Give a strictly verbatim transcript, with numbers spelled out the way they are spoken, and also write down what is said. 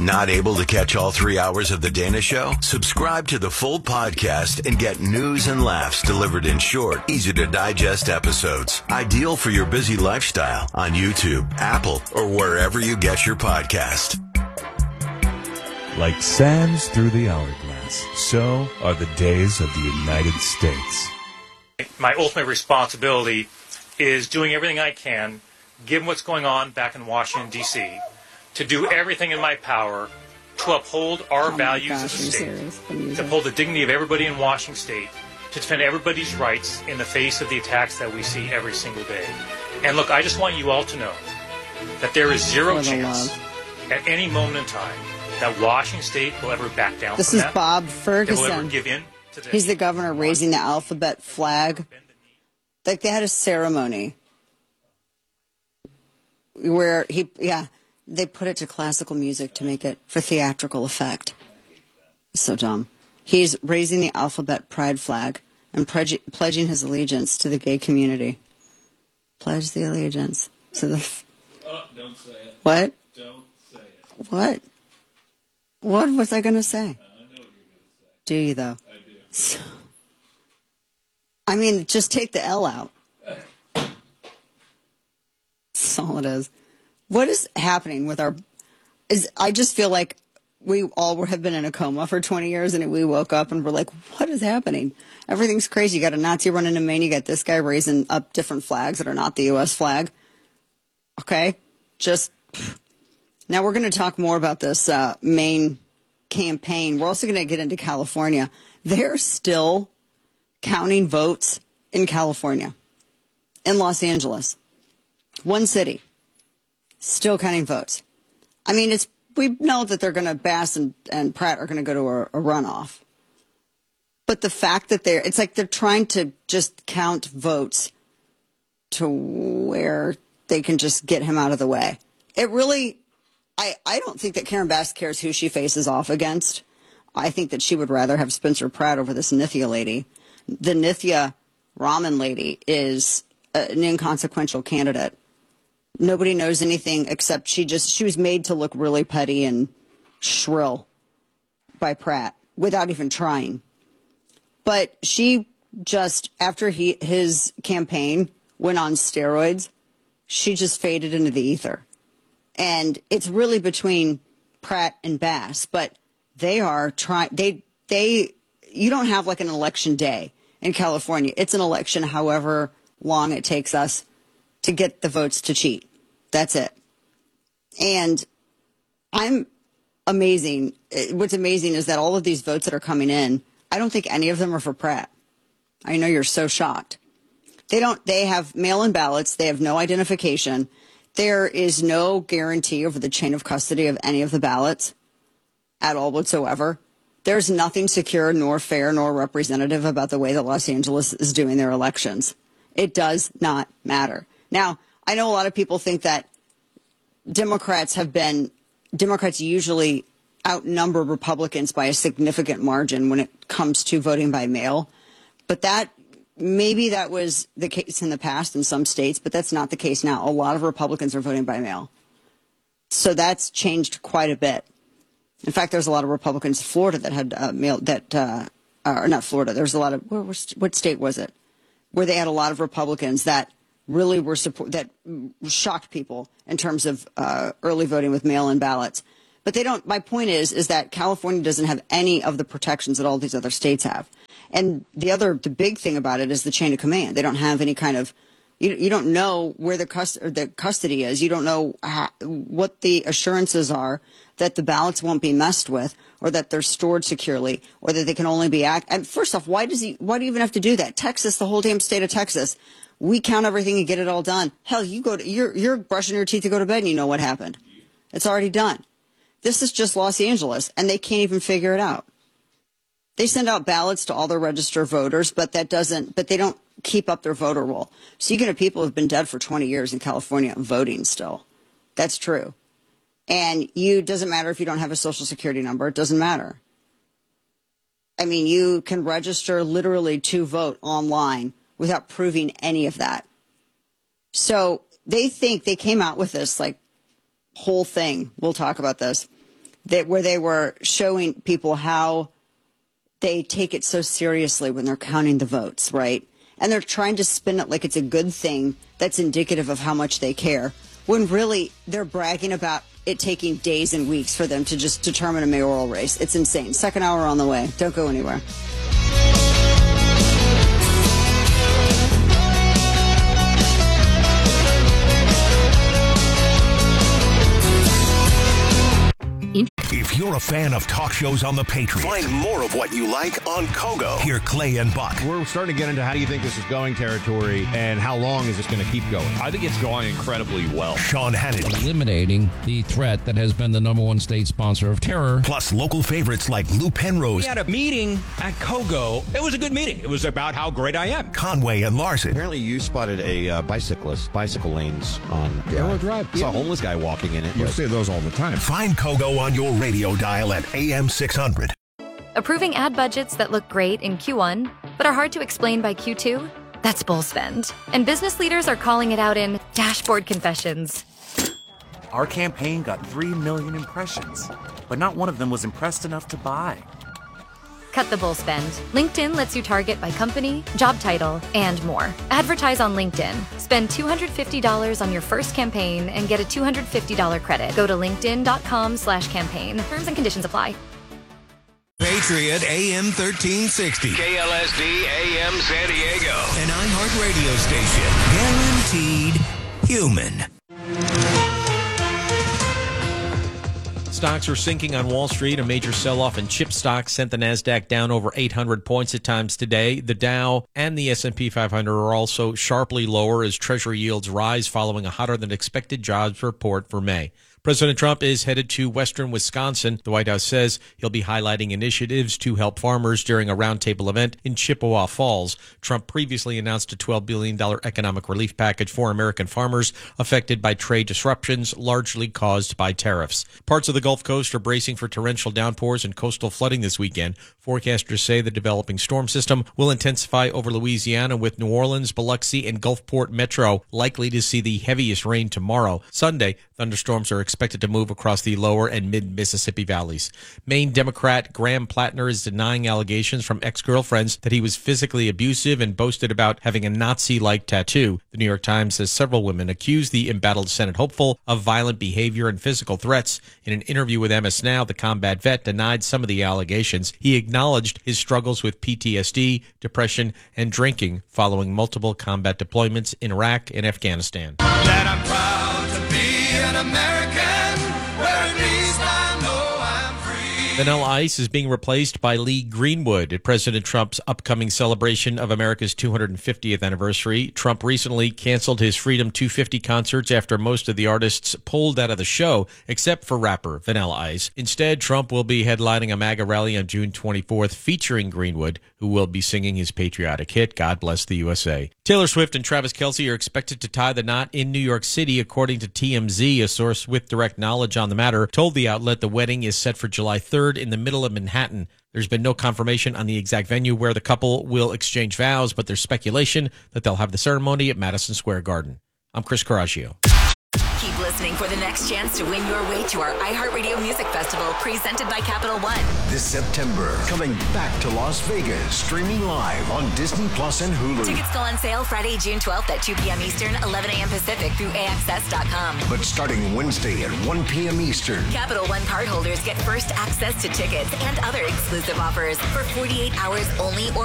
Not able to catch all three hours of The Dana Show? Subscribe to the full podcast and get news and laughs delivered in short, easy to digest episodes. Ideal for your busy lifestyle on YouTube, Apple, or wherever you get your podcast. Like sands through the hourglass, so are the days of the United States. My ultimate responsibility is doing everything I can, given what's going on back in Washington, D C, to do everything in my power to uphold our oh values gosh, as a state, to uphold the dignity of everybody in Washington State, to defend everybody's rights in the face of the attacks that we see every single day. And look, I just want you all to know that there is zero chance at any moment in time that Washington State will ever back down this from is that. Bob They will ever Ferguson. give in to the He's the governor raising the alphabet flag. Like they had a ceremony where he, yeah, they put it to classical music to make it for theatrical effect. So dumb. He's raising the alphabet pride flag and pledge, pledging his allegiance to the gay community. Pledge the allegiance to the. Oh, don't say it. What? Don't say it. What? What was I going to say? Uh, I know what you're going to say. Do you, though? I do. So, I mean, just take the L out. That's all it is. What is happening with our... Is I just feel like we all have been in a coma for twenty years, and we woke up and we're like, what is happening? Everything's crazy. You got a Nazi running in Maine. You got this guy raising up different flags that are not the U S flag. Okay? Just... Now we're going to talk more about this uh, Maine campaign. We're also going to get into California. They're still counting votes in California, in Los Angeles. One city, still counting votes. I mean, it's we know that they're going to, Bass and, and Pratt are going to go to a, a runoff. But the fact that they're, it's like they're trying to just count votes to where they can just get him out of the way. It really, I, I don't think that Karen Bass cares who she faces off against. I think that she would rather have Spencer Pratt over this Nithya lady. The Nithya Raman lady is an inconsequential candidate. Nobody knows anything except she just, she was made to look really petty and shrill by Pratt without even trying. But she just, after he, his campaign went on steroids, she just faded into the ether. And it's really between Pratt and Bass, but they are trying, they, they, you don't have like an election day in California. It's an election however long it takes us to get the votes to cheat. That's it. And I'm amazing. What's amazing is that all of these votes that are coming in, I don't think any of them are for Pratt. I know you're so shocked. They don't, they have mail-in ballots. They have no identification. There is no guarantee over the chain of custody of any of the ballots at all whatsoever. There's nothing secure nor fair nor representative about the way that Los Angeles is doing their elections. It does not matter. Now, I know a lot of people think that Democrats have been, Democrats usually outnumber Republicans by a significant margin when it comes to voting by mail. But that, maybe that was the case in the past in some states, but that's not the case now. A lot of Republicans are voting by mail. So that's changed quite a bit. In fact, there's a lot of Republicans in Florida that had uh, mail, that, uh, or not Florida, there's a lot of, where, what state was it? Where they had a lot of Republicans that really were support, that shocked people in terms of uh, early voting with mail-in ballots. But they don't, my point is, is that California doesn't have any of the protections that all these other states have. And the other, the big thing about it is the chain of command. They don't have any kind of, you, you don't know where the, cust- or the custody is. You don't know how, what the assurances are that the ballots won't be messed with, or that they're stored securely, or that they can only be act. And first off, why does he? Why do you even have to do that? Texas, the whole damn state of Texas, we count everything and get it all done. Hell, you go to you're you're brushing your teeth to go to bed, and you know what happened. It's already done. This is just Los Angeles, and they can't even figure it out. They send out ballots to all their registered voters, but that doesn't. But they don't keep up their voter roll. So you can have people who've been dead for twenty years in California voting still. That's true. And you, doesn't matter if you don't have a social security number. It doesn't matter. I mean, you can register literally to vote online without proving any of that. So they think they came out with this like whole thing. We'll talk about this. that where they were showing people how they take it so seriously when they're counting the votes, right? And they're trying to spin it like it's a good thing that's indicative of how much they care, when really they're bragging about it taking days and weeks for them to just determine a mayoral race. It's insane. Second hour on the way. Don't go anywhere. If you're a fan of talk shows on the Patriot, Find more of what you like on Kogo. hear Clay and Buck. We're starting to get into how do you think this is going territory and how long is this going to keep going? I think it's going incredibly well. Sean Hannity. Eliminating the threat that has been the number one state sponsor of terror. Plus local favorites like Lou Penrose, We had a meeting at Kogo. It was a good meeting. It was about how great I am. Conway, and Larson. Apparently you spotted a uh, bicyclist, bicycle lanes on Arrow Drive. Saw a homeless guy walking in it. You see those all the time. Find Kogo on your radio dial at A M six hundred. Approving ad budgets that look great in Q one, but are hard to explain by Q two? That's bull spend. And business leaders are calling it out in dashboard confessions. Our campaign got three million impressions, but not one of them was impressed enough to buy. Cut the bull spend. LinkedIn lets you target by company, job title, and more. Advertise on LinkedIn. Spend two hundred fifty dollars on your first campaign and get a two hundred fifty dollars credit. Go to linkedin.com slash campaign. Terms and conditions apply. Patriot A M thirteen sixty. K L S D A M San Diego. An iHeart radio station. Guaranteed human. Stocks are sinking on Wall Street. A major sell-off in chip stocks sent the Nasdaq down over eight hundred points at times today. The Dow and the S and P five hundred are also sharply lower as Treasury yields rise following a hotter-than-expected jobs report for May. President Trump is headed to western Wisconsin. The White House says he'll be highlighting initiatives to help farmers during a roundtable event in Chippewa Falls. Trump previously announced a twelve billion dollars economic relief package for American farmers affected by trade disruptions largely caused by tariffs. Parts of the Gulf Coast are bracing for torrential downpours and coastal flooding this weekend. Forecasters say the developing storm system will intensify over Louisiana, with New Orleans, Biloxi, and Gulfport Metro likely to see the heaviest rain tomorrow. Sunday, thunderstorms are expected to move across the lower and mid-Mississippi valleys. Maine Democrat Graham Plattner is denying allegations from ex-girlfriends that he was physically abusive and boasted about having a Nazi-like tattoo. The New York Times says several women accused the embattled Senate hopeful of violent behavior and physical threats. In an interview with M S Now, the combat vet denied some of the allegations. He acknowledged his struggles with P T S D, depression, and drinking following multiple combat deployments in Iraq and Afghanistan. That I'm proud to be an American, where at least I know I'm free. Vanilla Ice is being replaced by Lee Greenwood at President Trump's upcoming celebration of America's two hundred fiftieth anniversary. Trump recently canceled his Freedom two fifty concerts after most of the artists pulled out of the show, except for rapper Vanilla Ice. Instead, Trump will be headlining a MAGA rally on June twenty-fourth featuring Greenwood, who will be singing his patriotic hit, God Bless the U S A. Taylor Swift and Travis Kelce are expected to tie the knot in New York City, according to T M Z. A source with direct knowledge on the matter told the outlet the wedding is set for July third in the middle of Manhattan. There's been no confirmation on the exact venue where the couple will exchange vows, but there's speculation that they'll have the ceremony at Madison Square Garden. I'm Chris Coraggio. Keep listening for the next chance to win your way to our iHeartRadio Music Festival, presented by Capital One. This September, coming back to Las Vegas, streaming live on Disney Plus and Hulu. Tickets go on sale Friday, June twelfth at two p.m. Eastern, eleven a.m. Pacific through A X S dot com. But starting Wednesday at one p.m. Eastern, Capital One cardholders get first access to tickets and other exclusive offers for forty-eight hours only or